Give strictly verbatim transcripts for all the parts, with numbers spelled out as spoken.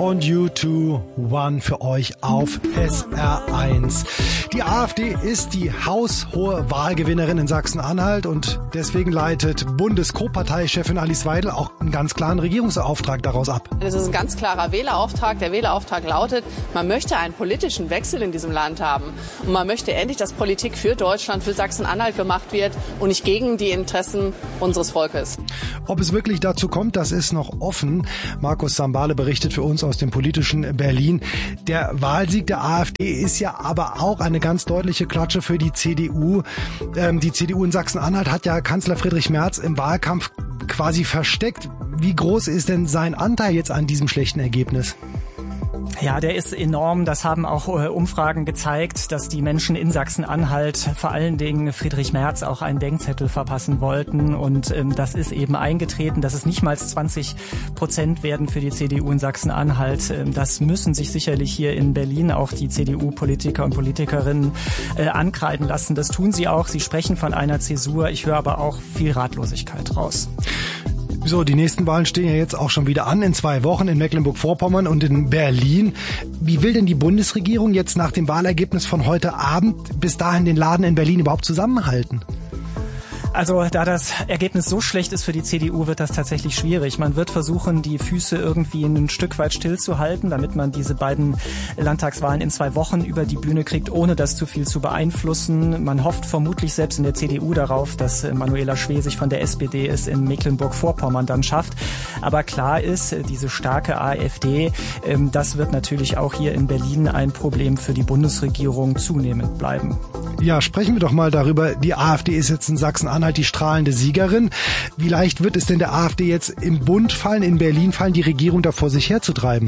und U zwei One für euch auf S R eins. Die AfD ist die haushohe Wahlgewinnerin in Sachsen-Anhalt und deswegen leitet Bundes-Co-Parteichefin Alice Weidel auch einen ganz klaren Regierungsauftrag daraus ab. Das ist ein ganz klarer Wählerauftrag. Der Wählerauftrag lautet, man möchte einen politischen Wechsel in diesem Land haben. Und man möchte endlich, dass Politik für Deutschland, für Sachsen-Anhalt gemacht wird und nicht gegen die Interessen unseres Volkes. Ob es wirklich dazu kommt, das ist noch offen. Markus Sambale berichtet für uns aus dem politischen Berlin. Der Wahlsieg der AfD ist ja aber auch eine ganz deutliche Klatsche für die C D U. Ähm, die C D U in Sachsen-Anhalt hat ja Kanzler Friedrich Merz im Wahlkampf quasi versteckt. Wie groß ist denn sein Anteil jetzt an diesem schlechten Ergebnis? Ja, der ist enorm. Das haben auch äh, Umfragen gezeigt, dass die Menschen in Sachsen-Anhalt, vor allen Dingen Friedrich Merz, auch einen Denkzettel verpassen wollten. Und ähm, das ist eben eingetreten, dass es nicht mal zwanzig Prozent werden für die C D U in Sachsen-Anhalt. Ähm, das müssen sich sicherlich hier in Berlin auch die C D U-Politiker und Politikerinnen äh, ankreiden lassen. Das tun sie auch. Sie sprechen von einer Zäsur. Ich höre aber auch viel Ratlosigkeit raus. So, die nächsten Wahlen stehen ja jetzt auch schon wieder an, in zwei Wochen in Mecklenburg-Vorpommern und in Berlin. Wie will denn die Bundesregierung jetzt nach dem Wahlergebnis von heute Abend bis dahin den Laden in Berlin überhaupt zusammenhalten? Also da das Ergebnis so schlecht ist für die C D U, wird das tatsächlich schwierig. Man wird versuchen, die Füße irgendwie ein Stück weit stillzuhalten, damit man diese beiden Landtagswahlen in zwei Wochen über die Bühne kriegt, ohne das zu viel zu beeinflussen. Man hofft vermutlich selbst in der C D U darauf, dass Manuela Schwesig von der S P D es in Mecklenburg-Vorpommern dann schafft. Aber klar ist, diese starke AfD, das wird natürlich auch hier in Berlin ein Problem für die Bundesregierung zunehmend bleiben. Ja, sprechen wir doch mal darüber. Die AfD ist jetzt in Sachsen-Anhalt die strahlende Siegerin. Wie leicht wird es denn der AfD jetzt im Bund fallen, in Berlin fallen, die Regierung da vor sich herzutreiben?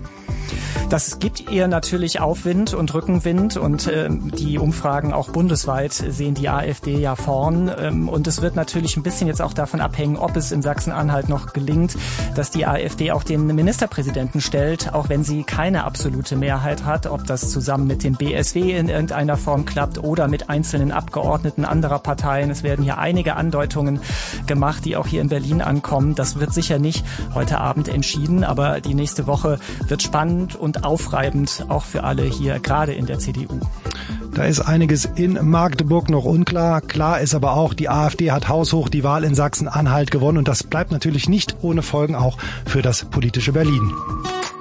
Das gibt ihr natürlich Aufwind und Rückenwind und äh, die Umfragen auch bundesweit sehen die AfD ja vorn. Ähm, und es wird natürlich ein bisschen jetzt auch davon abhängen, ob es in Sachsen-Anhalt noch gelingt, dass die AfD auch den Ministerpräsidenten stellt, auch wenn sie keine absolute Mehrheit hat, ob das zusammen mit dem B S W in irgendeiner Form klappt oder mit einzelnen Abgeordneten anderer Parteien. Es werden hier einige Andeutungen gemacht, die auch hier in Berlin ankommen. Das wird sicher nicht heute Abend entschieden, aber die nächste Woche wird spannend und aufreibend, auch für alle hier, gerade in der C D U. Da ist einiges in Magdeburg noch unklar. Klar ist aber auch, die AfD hat haushoch die Wahl in Sachsen-Anhalt gewonnen und das bleibt natürlich nicht ohne Folgen auch für das politische Berlin.